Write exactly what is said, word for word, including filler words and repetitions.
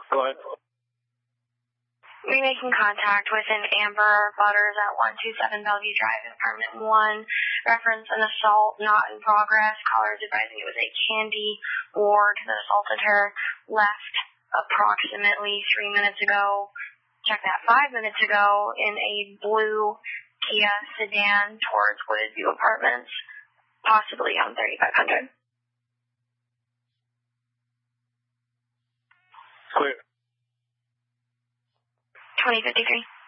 Go ahead. Remaking contact with an Amber Butters at one two seven Bellevue Drive, apartment one. Reference an assault not in progress. Caller is advising it was a Candy Ward that assaulted her. Left approximately three minutes ago. Check that five minutes ago in a blue Kia sedan towards Wooded View Apartments, possibly on thirty-five hundred. Clear. twenty fifty-three.